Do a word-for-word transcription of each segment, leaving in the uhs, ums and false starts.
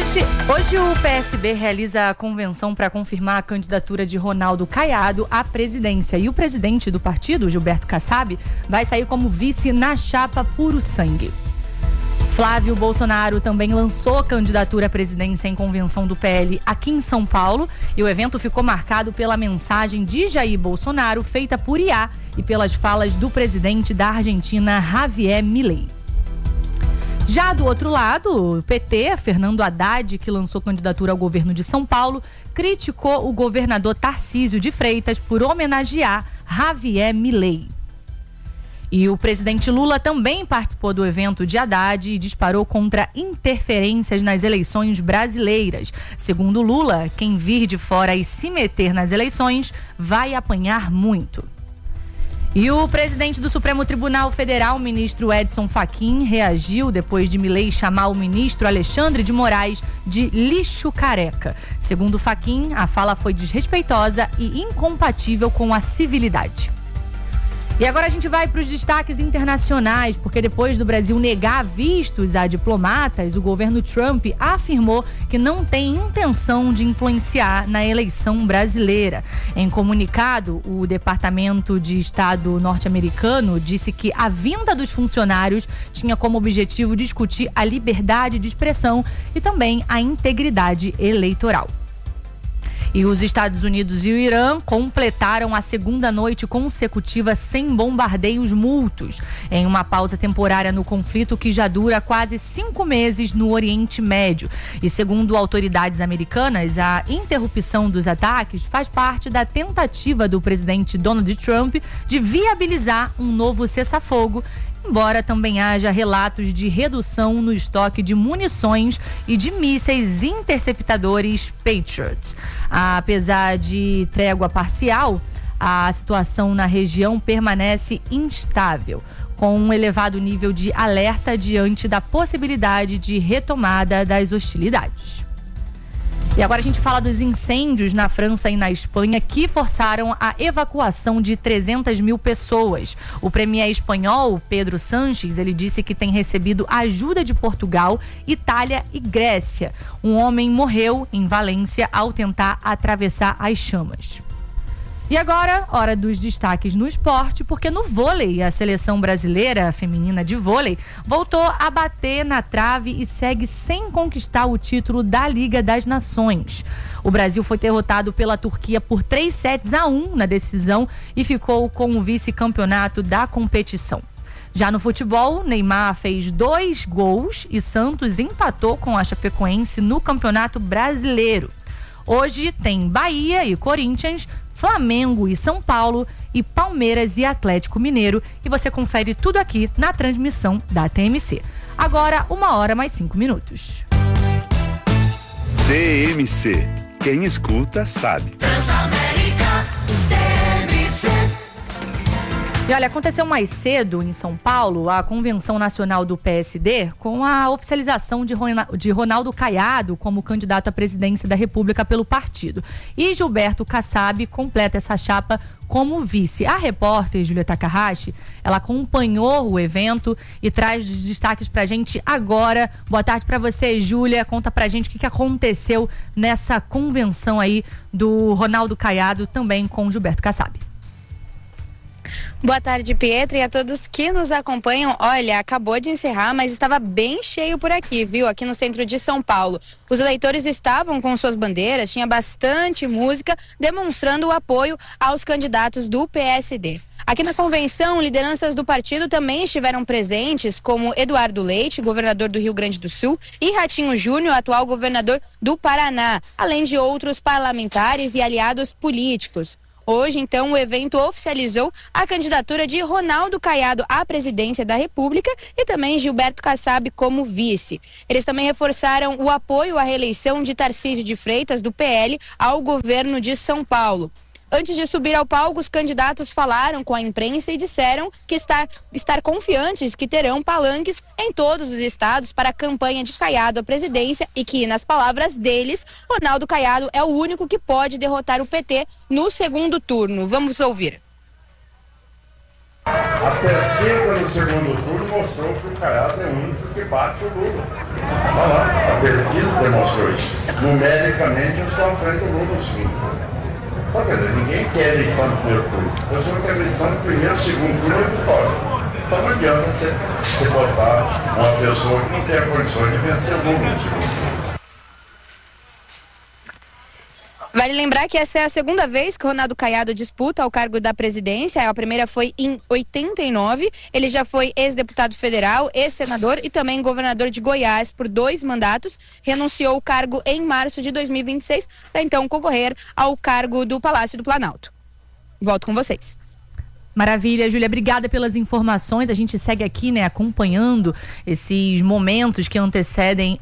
Hoje, hoje o P S B realiza a convenção para confirmar a candidatura de Ronaldo Caiado à presidência. E o presidente do partido, Gilberto Kassab, vai sair como vice na chapa Puro Sangue. Flávio Bolsonaro também lançou candidatura à presidência em convenção do P L aqui em São Paulo. E o evento ficou marcado pela mensagem de Jair Bolsonaro feita por I A e pelas falas do presidente da Argentina, Javier Milei. Já do outro lado, o P T, Fernando Haddad, que lançou candidatura ao governo de São Paulo, criticou o governador Tarcísio de Freitas por homenagear Javier Milei. E o presidente Lula também participou do evento de Haddad e disparou contra interferências nas eleições brasileiras. Segundo Lula, quem vir de fora e se meter nas eleições vai apanhar muito. E o presidente do Supremo Tribunal Federal, o ministro Edson Fachin, reagiu depois de Milei chamar o ministro Alexandre de Moraes de lixo careca. Segundo Fachin, a fala foi desrespeitosa e incompatível com a civilidade. E agora a gente vai para os destaques internacionais, porque depois do Brasil negar vistos a diplomatas, o governo Trump afirmou que não tem intenção de influenciar na eleição brasileira. Em comunicado, o Departamento de Estado norte-americano disse que a vinda dos funcionários tinha como objetivo discutir a liberdade de expressão e também a integridade eleitoral. E os Estados Unidos e o Irã completaram a segunda noite consecutiva sem bombardeios mútuos, em uma pausa temporária no conflito que já dura quase cinco meses no Oriente Médio. E segundo autoridades americanas, a interrupção dos ataques faz parte da tentativa do presidente Donald Trump de viabilizar um novo cessar-fogo, embora também haja relatos de redução no estoque de munições e de mísseis interceptadores Patriot. Apesar de trégua parcial, a situação na região permanece instável, com um elevado nível de alerta diante da possibilidade de retomada das hostilidades. E agora a gente fala dos incêndios na França e na Espanha que forçaram a evacuação de trezentas mil pessoas. O premier espanhol, Pedro Sánchez, ele disse que tem recebido ajuda de Portugal, Itália e Grécia. Um homem morreu em Valência ao tentar atravessar as chamas. E agora, hora dos destaques no esporte, porque no vôlei, a seleção brasileira feminina de vôlei voltou a bater na trave e segue sem conquistar o título da Liga das Nações. O Brasil foi derrotado pela Turquia por três sets a um na decisão e ficou com o vice-campeonato da competição. Já no futebol, Neymar fez dois gols e Santos empatou com a Chapecoense no Campeonato Brasileiro. Hoje tem Bahia e Corinthians, Flamengo e São Paulo e Palmeiras e Atlético Mineiro. E você confere tudo aqui na transmissão da T M C. Agora, uma hora mais cinco minutos. T M C. Quem escuta sabe. Transamérica, T M C. E olha, aconteceu mais cedo em São Paulo a Convenção Nacional do P S D com a oficialização de Ronaldo Caiado como candidato à presidência da República pelo partido. E Gilberto Kassab completa essa chapa como vice. A repórter Júlia Takahashi, ela acompanhou o evento e traz os destaques pra gente agora. Boa tarde pra você, Júlia. Conta pra gente o que, que aconteceu nessa convenção aí do Ronaldo Caiado também com Gilberto Kassab. Boa tarde, Pietra, e a todos que nos acompanham. Olha, acabou de encerrar, mas estava bem cheio por aqui, viu? Aqui no centro de São Paulo. Os eleitores estavam com suas bandeiras, tinha bastante música, demonstrando o apoio aos candidatos do P S D. Aqui na convenção, lideranças do partido também estiveram presentes, como Eduardo Leite, governador do Rio Grande do Sul, e Ratinho Júnior, atual governador do Paraná, além de outros parlamentares e aliados políticos. Hoje, então, o evento oficializou a candidatura de Ronaldo Caiado à presidência da República e também Gilberto Kassab como vice. Eles também reforçaram o apoio à reeleição de Tarcísio de Freitas, do P L, ao governo de São Paulo. Antes de subir ao palco, os candidatos falaram com a imprensa e disseram que está, estar confiantes que terão palanques em todos os estados para a campanha de Caiado à presidência e que, nas palavras deles, Ronaldo Caiado é o único que pode derrotar o P T no segundo turno. Vamos ouvir. A pesquisa no segundo turno mostrou que o Caiado é o único que bate o Lula. Olha lá, tá pesquisa demonstrou isso. Numericamente, eu estou à frente do Lula, sim. Então, quer dizer, ninguém quer eleição do primeiro turno. Você não quer eleição do primeiro, segundo turno e vitória. Então não adianta você, você botar uma pessoa que não tem a condições de vencer o Lula no segundo turno. Vale lembrar que essa é a segunda vez que o Ronaldo Caiado disputa o cargo da presidência. A primeira foi em oitenta e nove. Ele já foi ex-deputado federal, ex-senador e também governador de Goiás por dois mandatos. Renunciou ao cargo em março de dois mil e vinte e seis para então concorrer ao cargo do Palácio do Planalto. Volto com vocês. Maravilha, Júlia, obrigada pelas informações. A gente segue aqui, né, acompanhando esses momentos que antecedem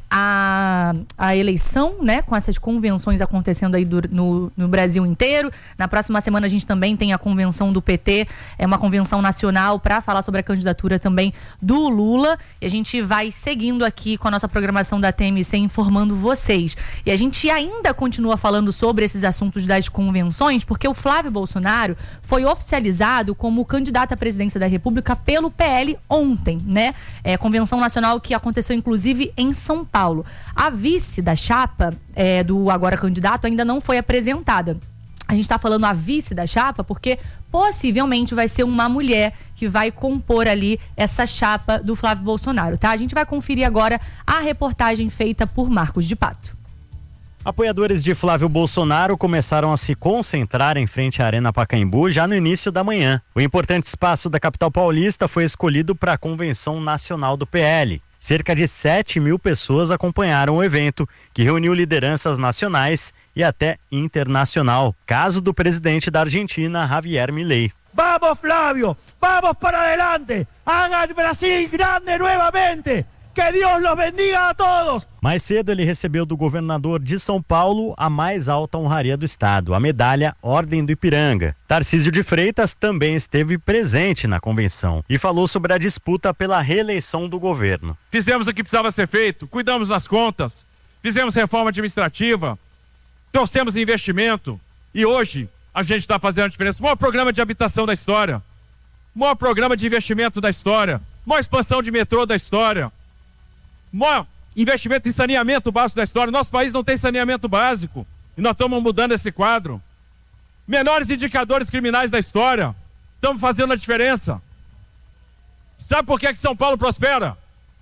a, a eleição, né, com essas convenções acontecendo aí do, no, no Brasil inteiro. Na próxima semana a gente também tem a convenção do P T, é uma convenção nacional para falar sobre a candidatura também do Lula. E a gente vai seguindo aqui com a nossa programação da T M C, informando vocês. E a gente ainda continua falando sobre esses assuntos das convenções, porque o Flávio Bolsonaro foi oficializado como candidato à presidência da República pelo P L ontem, né? É, convenção nacional que aconteceu inclusive em São Paulo. A vice da chapa é, do agora candidato ainda não foi apresentada. A gente está falando a vice da chapa porque possivelmente vai ser uma mulher que vai compor ali essa chapa do Flávio Bolsonaro, tá? A gente vai conferir agora a reportagem feita por Marcos de Pato. Apoiadores de Flávio Bolsonaro começaram a se concentrar em frente à Arena Pacaembu já no início da manhã. O importante espaço da capital paulista foi escolhido para a Convenção Nacional do P L. Cerca de sete mil pessoas acompanharam o evento, que reuniu lideranças nacionais e até internacional. Caso do presidente da Argentina, Javier Milei. Vamos, Flávio! Vamos para adelante! Haga el Brasil grande nuevamente! Que Deus los bendiga a todos! Mais cedo ele recebeu do governador de São Paulo a mais alta honraria do estado, a medalha Ordem do Ipiranga. Tarcísio de Freitas também esteve presente na convenção e falou sobre a disputa pela reeleição do governo. Fizemos o que precisava ser feito, cuidamos das contas, fizemos reforma administrativa, trouxemos investimento e hoje a gente está fazendo a diferença. O maior programa de habitação da história, o maior programa de investimento da história, a maior expansão de metrô da história, maior investimento em saneamento básico da história. Nosso país não tem saneamento básico e nós estamos mudando esse quadro. Menores indicadores criminais da história, estamos fazendo a diferença. Sabe por que que São Paulo prospera?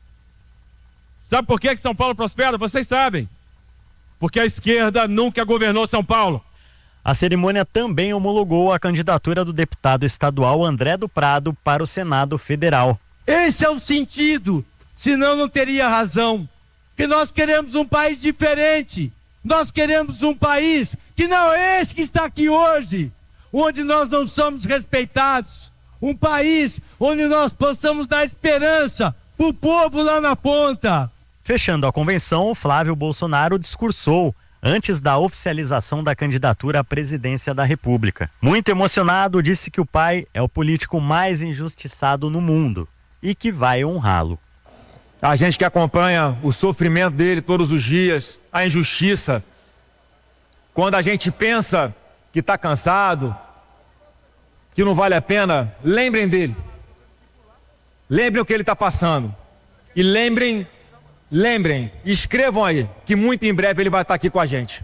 Sabe por que que São Paulo prospera? Vocês sabem. Porque a esquerda nunca governou São Paulo. A cerimônia também homologou a candidatura do deputado estadual André do Prado para o Senado Federal. Esse é o sentido. Senão não teria razão, que nós queremos um país diferente, nós queremos um país que não é esse que está aqui hoje, onde nós não somos respeitados, um país onde nós possamos dar esperança para o povo lá na ponta. Fechando a convenção, Flávio Bolsonaro discursou antes da oficialização da candidatura à presidência da República. Muito emocionado, disse que o pai é o político mais injustiçado no mundo e que vai honrá-lo. A gente que acompanha o sofrimento dele todos os dias, a injustiça, quando a gente pensa que está cansado, que não vale a pena, lembrem dele. Lembrem o que ele está passando. E lembrem, lembrem, escrevam aí, que muito em breve ele vai estar aqui com a gente.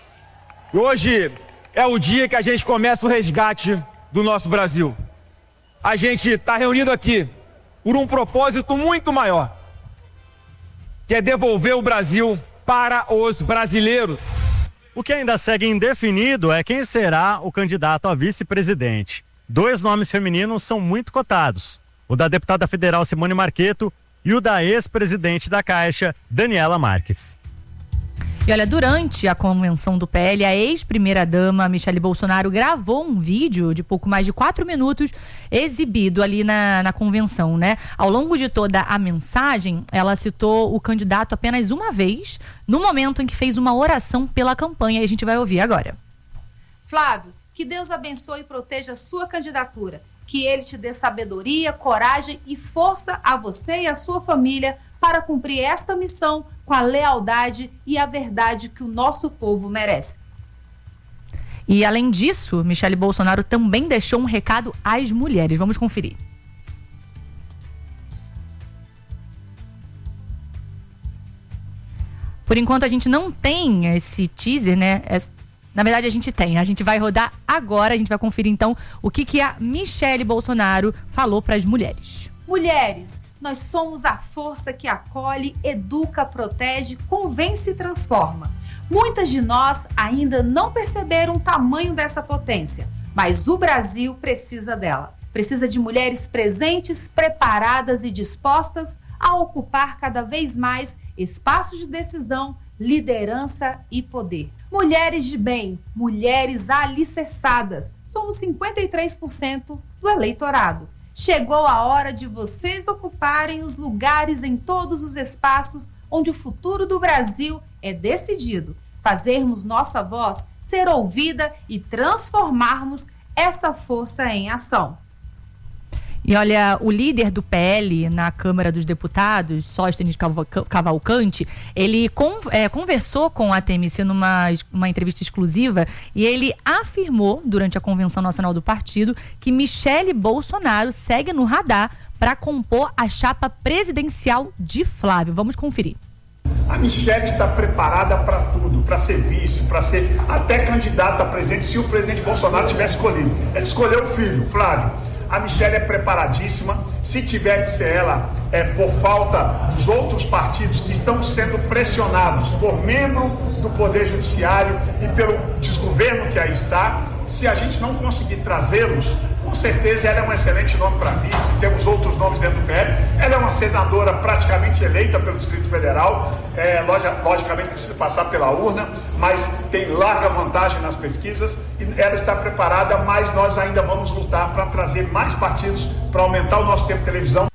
Hoje é o dia que a gente começa o resgate do nosso Brasil. A gente está reunido aqui por um propósito muito maior, que é devolver o Brasil para os brasileiros. O que ainda segue indefinido é quem será o candidato a vice-presidente. Dois nomes femininos são muito cotados: o da deputada federal Simone Marqueto e o da ex-presidente da Caixa, Daniela Marques. E olha, durante a convenção do P L, a ex-primeira-dama Michele Bolsonaro gravou um vídeo de pouco mais de quatro minutos exibido ali na, na convenção, né? Ao longo de toda a mensagem, ela citou o candidato apenas uma vez, no momento em que fez uma oração pela campanha, e a gente vai ouvir agora. Flávio, que Deus abençoe e proteja a sua candidatura, que ele te dê sabedoria, coragem e força a você e a sua família para cumprir esta missão com a lealdade e a verdade que o nosso povo merece. E além disso, Michele Bolsonaro também deixou um recado às mulheres. Vamos conferir. Por enquanto a gente não tem esse teaser, né? Es- Na verdade a gente tem, a gente vai rodar agora, a gente vai conferir então o que, que a Michele Bolsonaro falou para as mulheres. Mulheres, nós somos a força que acolhe, educa, protege, convence e transforma. Muitas de nós ainda não perceberam o tamanho dessa potência, mas o Brasil precisa dela. Precisa de mulheres presentes, preparadas e dispostas a ocupar cada vez mais espaços de decisão, liderança e poder. Mulheres de bem, mulheres alicerçadas, somos cinquenta e três por cento do eleitorado. Chegou a hora de vocês ocuparem os lugares em todos os espaços onde o futuro do Brasil é decidido. Fazermos nossa voz ser ouvida e transformarmos essa força em ação. E olha, o líder do P L na Câmara dos Deputados, Sóstenes Cavalcante, ele con- é, conversou com a T M C numa uma entrevista exclusiva e ele afirmou, durante a Convenção Nacional do Partido, que Michele Bolsonaro segue no radar para compor a chapa presidencial de Flávio. Vamos conferir. A Michele está preparada para tudo, para ser vice, para ser até candidata a presidente, se o presidente Bolsonaro tivesse escolhido. Ele escolheu o filho, Flávio. A Michele é preparadíssima. Se tiver que ser ela, é por falta dos outros partidos que estão sendo pressionados por membro do Poder Judiciário e pelo desgoverno que aí está. Se a gente não conseguir trazê-los, com certeza ela é um excelente nome para vice. Temos outros nomes dentro do P L. Ela é uma senadora praticamente eleita pelo Distrito Federal. É, logicamente precisa passar pela urna, mas tem larga vantagem nas pesquisas e ela está preparada, mas nós ainda vamos lutar para trazer mais partidos para aumentar o nosso tempo de televisão.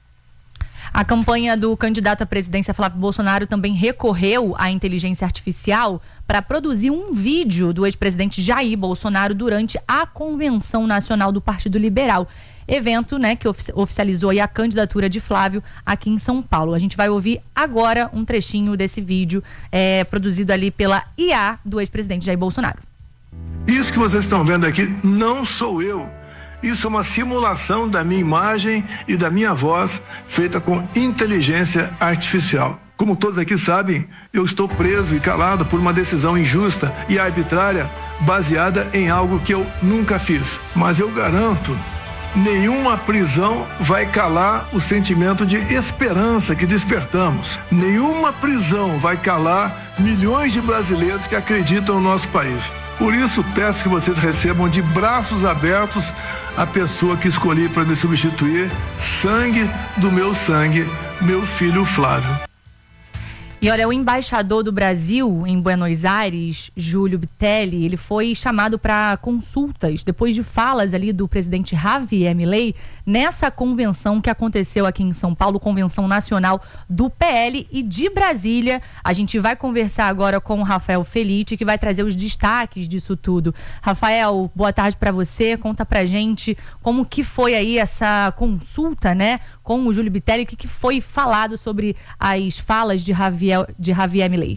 A campanha do candidato à presidência Flávio Bolsonaro também recorreu à inteligência artificial para produzir um vídeo do ex-presidente Jair Bolsonaro durante a Convenção Nacional do Partido Liberal. Evento, né, que ofici- oficializou aí a candidatura de Flávio aqui em São Paulo. A gente vai ouvir agora um trechinho desse vídeo é, produzido ali pela I A do ex-presidente Jair Bolsonaro. Isso que vocês estão vendo aqui não sou eu. Isso é uma simulação da minha imagem e da minha voz feita com inteligência artificial. Como todos aqui sabem, eu estou preso e calado por uma decisão injusta e arbitrária baseada em algo que eu nunca fiz. Mas eu garanto, nenhuma prisão vai calar o sentimento de esperança que despertamos. Nenhuma prisão vai calar milhões de brasileiros que acreditam no nosso país. Por isso, peço que vocês recebam de braços abertos a pessoa que escolhi para me substituir, sangue do meu sangue, meu filho Flávio. E olha, o embaixador do Brasil em Buenos Aires, Júlio Bitelli, ele foi chamado para consultas depois de falas ali do presidente Javier Milei nessa convenção que aconteceu aqui em São Paulo, Convenção Nacional do P L e de Brasília. A gente vai conversar agora com o Rafael Felitti, que vai trazer os destaques disso tudo. Rafael, boa tarde para você. Conta pra gente como que foi aí essa consulta, né, com o Júlio Bitelli, o que, que foi falado sobre as falas de Javier de Javier Milei.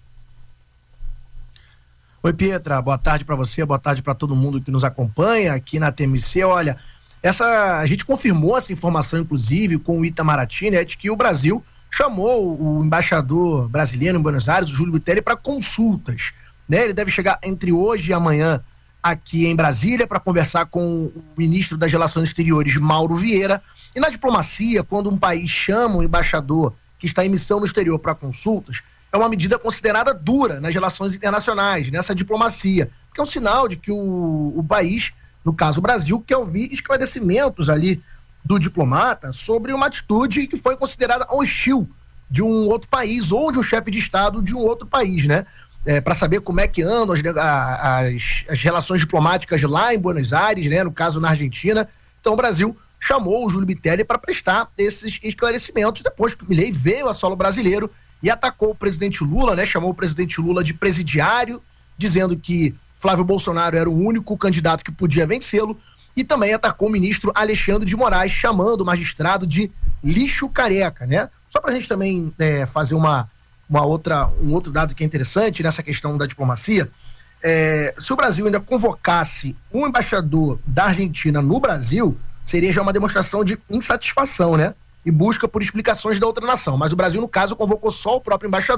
Oi, Pietra, boa tarde para você, boa tarde para todo mundo que nos acompanha aqui na T M C. Olha, essa, a gente confirmou essa informação, inclusive, com o Itamaraty, né, de que o Brasil chamou o embaixador brasileiro em Buenos Aires, o Júlio Bitelli, para consultas. Né? Ele deve chegar entre hoje e amanhã aqui em Brasília para conversar com o ministro das Relações Exteriores, Mauro Vieira. E na diplomacia, quando um país chama um embaixador que está em missão no exterior para consultas, é uma medida considerada dura nas relações internacionais, nessa diplomacia, que é um sinal de que o, o país, no caso o Brasil, quer ouvir esclarecimentos ali do diplomata sobre uma atitude que foi considerada hostil de um outro país ou de um chefe de Estado de um outro país, né? É, para saber como é que andam as, as, as relações diplomáticas lá em Buenos Aires, né? No caso na Argentina. Então o Brasil chamou o Júlio Bitelli para prestar esses esclarecimentos depois que o Milei veio a solo brasileiro e atacou o presidente Lula, né? Chamou o presidente Lula de presidiário, dizendo que Flávio Bolsonaro era o único candidato que podia vencê-lo, e também atacou o ministro Alexandre de Moraes, chamando o magistrado de lixo careca, né? Só para a gente também é, fazer uma, uma outra, um outro dado que é interessante nessa questão da diplomacia, é, se o Brasil ainda convocasse um embaixador da Argentina no Brasil, seria já uma demonstração de insatisfação, né? E busca por explicações da outra nação. Mas o Brasil, no caso, convocou só o próprio embaixador,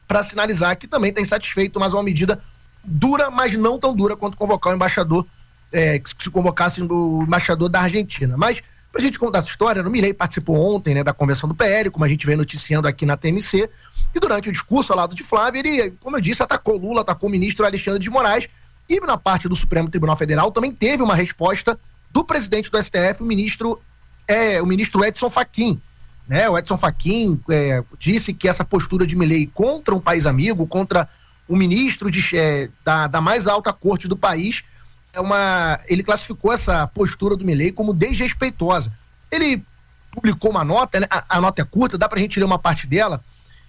para sinalizar que também está insatisfeito, mas uma medida dura, mas não tão dura quanto convocar o embaixador, é, que se convocasse o embaixador da Argentina. Mas, para a gente contar essa história, o Milei participou ontem, né, da convenção do P L, como a gente vem noticiando aqui na T M C, e durante o discurso ao lado de Flávio, ele, como eu disse, atacou Lula, atacou o ministro Alexandre de Moraes, e na parte do Supremo Tribunal Federal também teve uma resposta do presidente do S T F, o ministro, é, o ministro Edson Fachin. Né? O Edson Fachin é, disse que essa postura de Milei contra um país amigo, contra o ministro de, é, da, da mais alta corte do país, é uma, ele classificou essa postura do Milei como desrespeitosa. Ele publicou uma nota, né? a, a nota é curta, dá pra gente ler uma parte dela.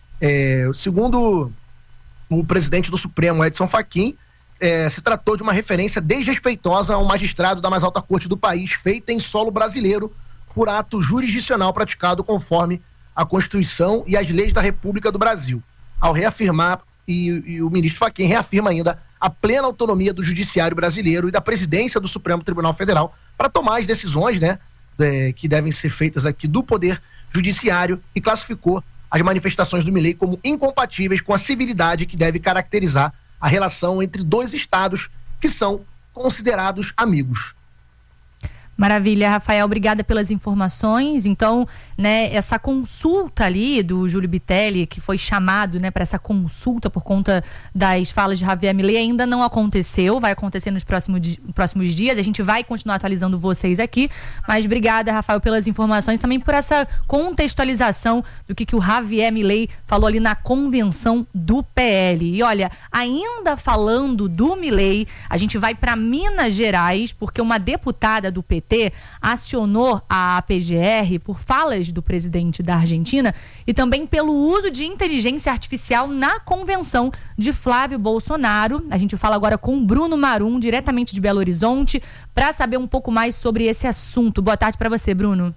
É, segundo o presidente do Supremo, Edson Fachin, É, se tratou de uma referência desrespeitosa a um magistrado da mais alta corte do país, feita em solo brasileiro por ato jurisdicional praticado conforme a Constituição e as leis da República do Brasil. Ao reafirmar, e, e o ministro Fachin reafirma ainda a plena autonomia do judiciário brasileiro e da presidência do Supremo Tribunal Federal para tomar as decisões, né, é, que devem ser feitas aqui do Poder Judiciário, e classificou as manifestações do Milei como incompatíveis com a civilidade que deve caracterizar a relação entre dois estados que são considerados amigos. Maravilha, Rafael, obrigada pelas informações. Então, né, essa consulta ali do Júlio Bitelli, que foi chamado, né, para essa consulta por conta das falas de Javier Milei, ainda não aconteceu, vai acontecer nos próximos, di- próximos dias. A gente vai continuar atualizando vocês aqui, mas obrigada, Rafael, pelas informações, também por essa contextualização do que, que o Javier Milei falou ali na convenção do P L. E olha, ainda falando do Milei, a gente vai para Minas Gerais, porque uma deputada do P T acionou a A P G R por falas do presidente da Argentina e também pelo uso de inteligência artificial na convenção de Flávio Bolsonaro. A gente fala agora com Bruno Marum, diretamente de Belo Horizonte, para saber um pouco mais sobre esse assunto. Boa tarde para você, Bruno.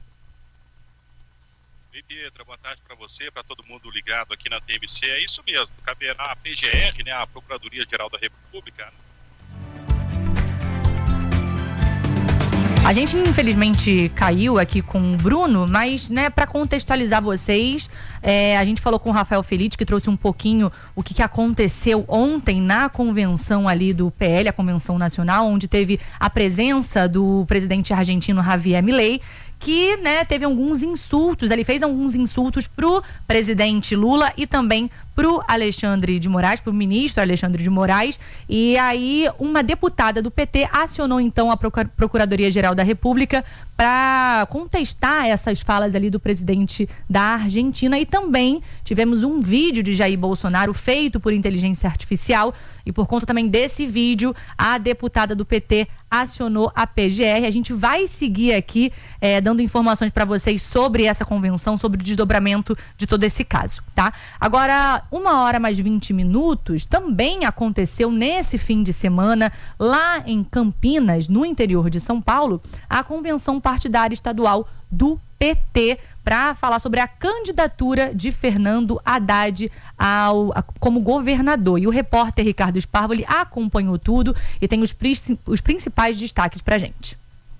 Oi, Pietra, boa tarde para você, para todo mundo ligado aqui na T M C. É isso mesmo, caberá a P G R, né, a Procuradoria-Geral da República. A gente, infelizmente, caiu aqui com o Bruno, mas, né, para contextualizar vocês, é, a gente falou com o Rafael Felite, que trouxe um pouquinho o que, que aconteceu ontem na convenção ali do P L, a Convenção Nacional, onde teve a presença do presidente argentino Javier Milei, que, né, teve alguns insultos, ele fez alguns insultos pro presidente Lula e também pro Alexandre de Moraes, pro ministro Alexandre de Moraes, e aí uma deputada do P T acionou então a Procuradoria-Geral da República para contestar essas falas ali do presidente da Argentina, e também tivemos um vídeo de Jair Bolsonaro feito por inteligência artificial, e por conta também desse vídeo, a deputada do P T acionou a P G R. A gente vai seguir aqui é, dando informações para vocês sobre essa convenção, sobre o desdobramento de todo esse caso, tá? Agora, uma hora mais vinte minutos, também aconteceu nesse fim de semana, lá em Campinas, no interior de São Paulo, a convenção partidária estadual do P T, para falar sobre a candidatura de Fernando Haddad ao, a, como governador. E o repórter Ricardo Sparvoli acompanhou tudo e tem os, os principais destaques para a gente.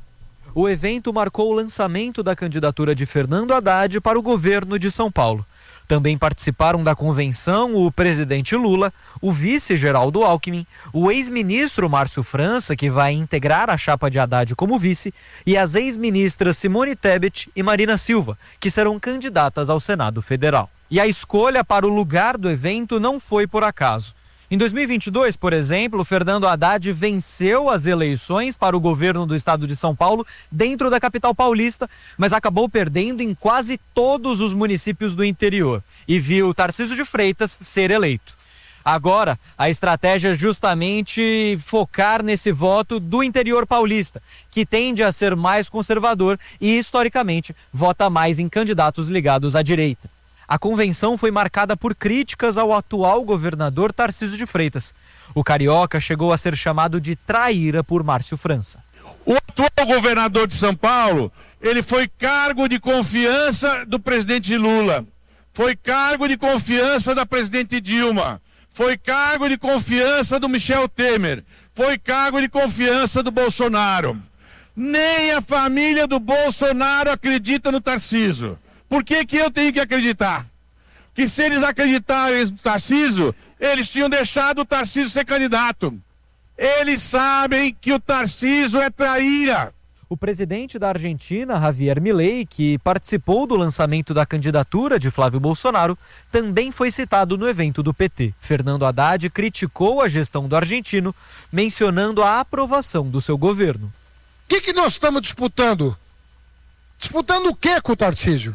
O evento marcou o lançamento da candidatura de Fernando Haddad para o governo de São Paulo. Também participaram da convenção o presidente Lula, o vice Geraldo Alckmin, o ex-ministro Márcio França, que vai integrar a chapa de Haddad como vice, e as ex-ministras Simone Tebet e Marina Silva, que serão candidatas ao Senado Federal. E a escolha para o lugar do evento não foi por acaso. Em dois mil e vinte e dois, por exemplo, Fernando Haddad venceu as eleições para o governo do estado de São Paulo dentro da capital paulista, mas acabou perdendo em quase todos os municípios do interior e viu Tarcísio de Freitas ser eleito. Agora, a estratégia é justamente focar nesse voto do interior paulista, que tende a ser mais conservador e, historicamente, vota mais em candidatos ligados à direita. A convenção foi marcada por críticas ao atual governador Tarcísio de Freitas. O carioca chegou a ser chamado de traíra por Márcio França. O atual governador de São Paulo, ele foi cargo de confiança do presidente Lula, foi cargo de confiança da presidente Dilma, foi cargo de confiança do Michel Temer, foi cargo de confiança do Bolsonaro. Nem a família do Bolsonaro acredita no Tarcísio. Por que que eu tenho que acreditar? que se eles acreditarem no Tarcísio, eles tinham deixado o Tarcísio ser candidato. Eles sabem que o Tarcísio é traíra. O presidente da Argentina, Javier Milei, que participou do lançamento da candidatura de Flávio Bolsonaro, também foi citado no evento do P T. Fernando Haddad criticou a gestão do argentino, mencionando a aprovação do seu governo. O que, que nós estamos disputando? Disputando o que com o Tarcísio?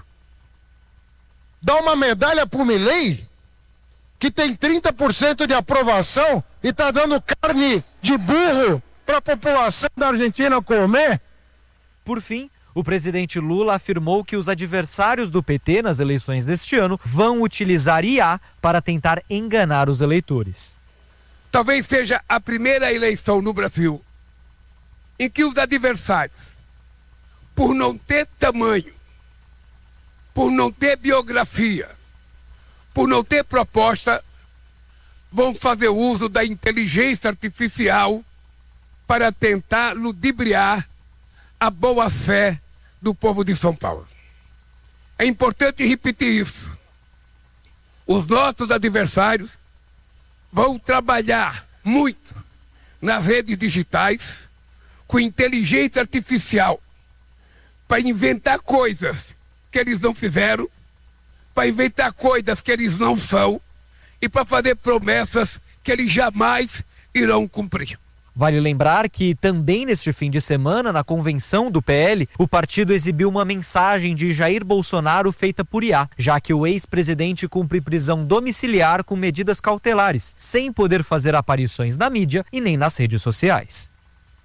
Dá uma medalha pro Milei, que tem trinta por cento de aprovação e está dando carne de burro para a população da Argentina comer? Por fim, o presidente Lula afirmou que os adversários do P T nas eleições deste ano vão utilizar I A para tentar enganar os eleitores. Talvez seja a primeira eleição no Brasil em que os adversários, por não ter tamanho, por não ter biografia, por não ter proposta, vão fazer uso da inteligência artificial para tentar ludibriar a boa-fé do povo de São Paulo. É importante repetir isso. Os nossos adversários vão trabalhar muito nas redes digitais com inteligência artificial para inventar coisas que eles não fizeram, para inventar coisas que eles não são e para fazer promessas que eles jamais irão cumprir. Vale lembrar que também neste fim de semana, na convenção do P L, o partido exibiu uma mensagem de Jair Bolsonaro feita por I A, já que o ex-presidente cumpre prisão domiciliar com medidas cautelares, sem poder fazer aparições na mídia e nem nas redes sociais.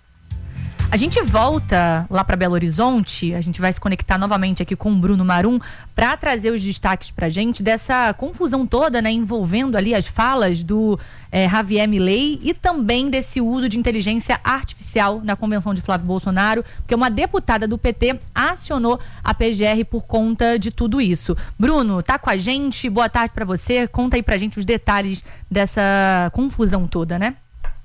A gente volta lá para Belo Horizonte, a gente vai se conectar novamente aqui com o Bruno Marum para trazer os destaques para a gente dessa confusão toda, né, envolvendo ali as falas do é, Javier Milei e também desse uso de inteligência artificial na convenção de Flávio Bolsonaro, porque uma deputada do P T acionou a P G R por conta de tudo isso. Bruno, tá com a gente? Boa tarde para você. Conta aí para a gente os detalhes dessa confusão toda, né?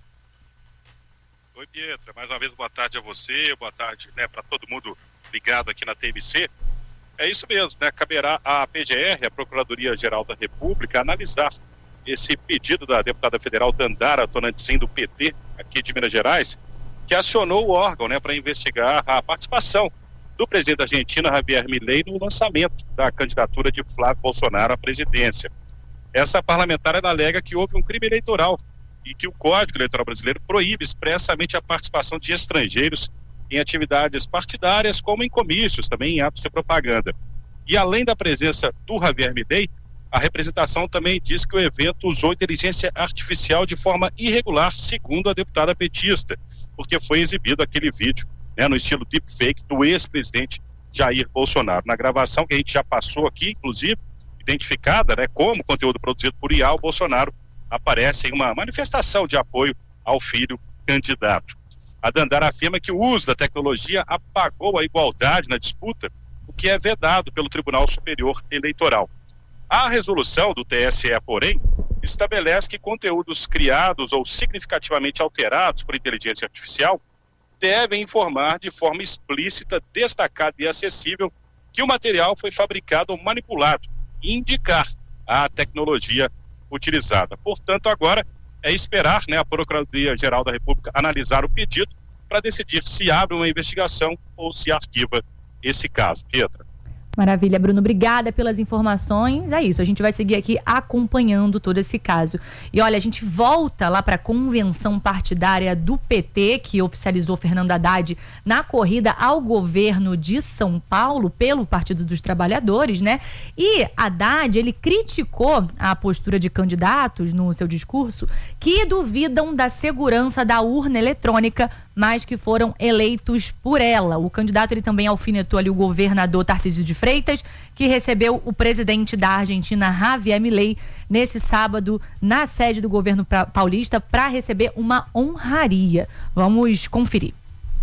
Oi, Pietra, mais uma vez boa tarde a você, boa tarde, né, para todo mundo ligado aqui na T M C. É isso mesmo, né, caberá à P G R, a Procuradoria-Geral da República, analisar esse pedido da deputada federal Dandara Tonantzin do P T, aqui de Minas Gerais, que acionou o órgão, né, para investigar a participação do presidente da Argentina, Javier Milei, no lançamento da candidatura de Flávio Bolsonaro à presidência. Essa parlamentar alega que houve um crime eleitoral e que o Código Eleitoral Brasileiro proíbe expressamente a participação de estrangeiros em atividades partidárias, como em comícios, também em atos de propaganda. E além da presença do Javier Milei, a representação também diz que o evento usou inteligência artificial de forma irregular, segundo a deputada petista, porque foi exibido aquele vídeo, né, no estilo deepfake do ex-presidente Jair Bolsonaro. Na gravação que a gente já passou aqui, inclusive, identificada, né, como conteúdo produzido por I A, o Bolsonaro aparece em uma manifestação de apoio ao filho candidato. A Dandara afirma que o uso da tecnologia apagou a igualdade na disputa, o que é vedado pelo Tribunal Superior Eleitoral. A resolução do T S E, porém, estabelece que conteúdos criados ou significativamente alterados por inteligência artificial devem informar de forma explícita, destacada e acessível que o material foi fabricado ou manipulado e indicar a tecnologia utilizada. Portanto, agora é esperar, né, a Procuradoria-Geral da República analisar o pedido para decidir se abre uma investigação ou se arquiva esse caso. Pietra. Maravilha, Bruno, obrigada pelas informações. É isso, a gente vai seguir aqui acompanhando todo esse caso. E olha, a gente volta lá para a convenção partidária do P T, que oficializou Fernando Haddad na corrida ao governo de São Paulo pelo Partido dos Trabalhadores, né? E Haddad, ele criticou a postura de candidatos no seu discurso que duvidam da segurança da urna eletrônica, mas que foram eleitos por ela. O candidato, ele também alfinetou ali o governador Tarcísio de Freitas, que recebeu o presidente da Argentina, Javier Milei, nesse sábado na sede do governo paulista para receber uma honraria. Vamos conferir.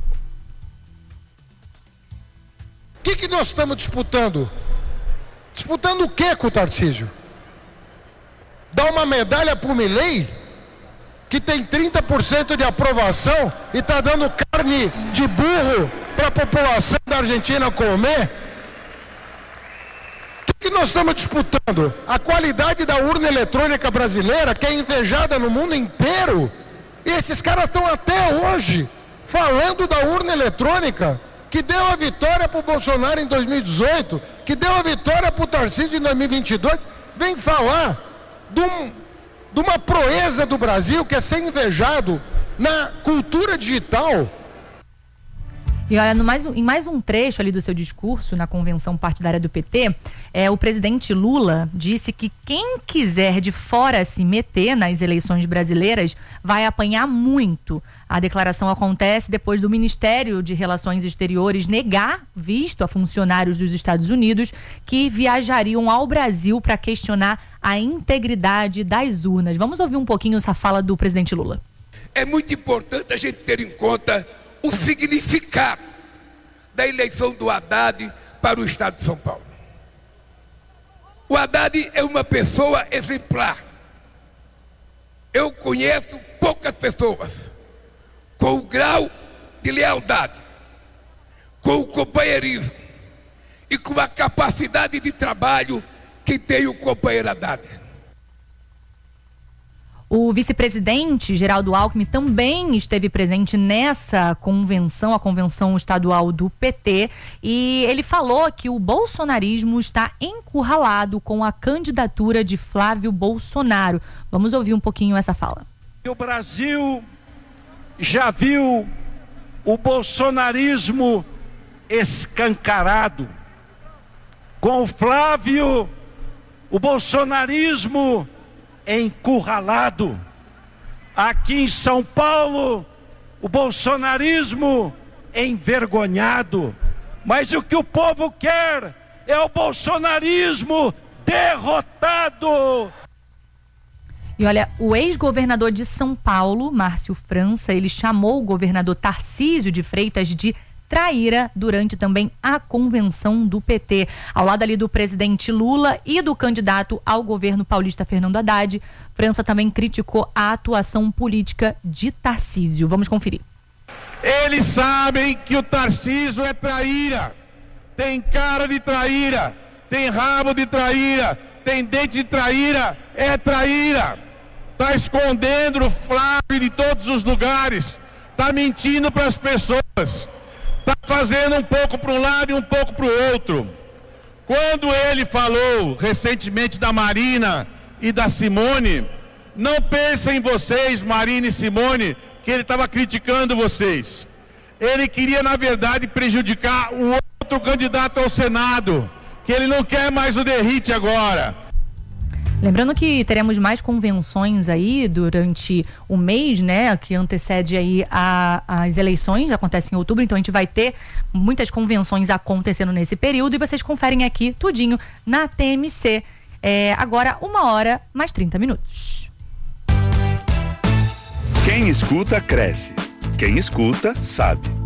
O que, que nós estamos disputando? Disputando o que com o Tarcísio? Dá uma medalha pro Milei, que tem trinta por cento de aprovação e está dando carne de burro para a população da Argentina comer? O que que nós estamos disputando? A qualidade da urna eletrônica brasileira, que é invejada no mundo inteiro. E esses caras estão até hoje falando da urna eletrônica, que deu a vitória para o Bolsonaro em dois mil e dezoito, que deu a vitória para o Tarcísio em dois mil e vinte e dois. Vem falar de, um, de uma proeza do Brasil que é ser invejado na cultura digital. E olha, no mais, em mais um trecho ali do seu discurso na convenção partidária do P T, é, o presidente Lula disse que quem quiser de fora se meter nas eleições brasileiras vai apanhar muito. A declaração acontece depois do Ministério de Relações Exteriores negar visto a funcionários dos Estados Unidos que viajariam ao Brasil para questionar a integridade das urnas. Vamos ouvir um pouquinho essa fala do presidente Lula. É muito importante a gente ter em conta o significado da eleição do Haddad para o estado de São Paulo. O Haddad é uma pessoa exemplar. Eu conheço poucas pessoas com o grau de lealdade, com o companheirismo e com a capacidade de trabalho que tem o companheiro Haddad. O vice-presidente Geraldo Alckmin também esteve presente nessa convenção, a convenção estadual do P T, e ele falou que o bolsonarismo está encurralado com a candidatura de Flávio Bolsonaro. Vamos ouvir um pouquinho essa fala. O Brasil já viu o bolsonarismo escancarado. Com o Flávio, o bolsonarismo encurralado. Aqui em São Paulo, o bolsonarismo envergonhado. Mas o que o povo quer é o bolsonarismo derrotado. E olha, o ex-governador de São Paulo, Márcio França, ele chamou o governador Tarcísio de Freitas de traíra durante também a convenção do P T. Ao lado ali do presidente Lula e do candidato ao governo paulista Fernando Haddad, França também criticou a atuação política de Tarcísio. Vamos conferir. Eles sabem que o Tarcísio é traíra, tem cara de traíra, tem rabo de traíra, tem dente de traíra, é traíra. Tá escondendo o Flávio de todos os lugares, tá mentindo para as pessoas. Está fazendo um pouco para um lado e um pouco para o outro. Quando ele falou recentemente da Marina e da Simone, não pensem em vocês, Marina e Simone, que ele estava criticando vocês. Ele queria, na verdade, prejudicar o outro candidato ao Senado, que ele não quer mais o Derrite agora. Lembrando que teremos mais convenções aí durante o mês, né, que antecede aí a, as eleições, acontecem em outubro, então a gente vai ter muitas convenções acontecendo nesse período e vocês conferem aqui tudinho na T M C. É, agora, uma hora mais trinta minutos. Quem escuta, cresce. Quem escuta, sabe.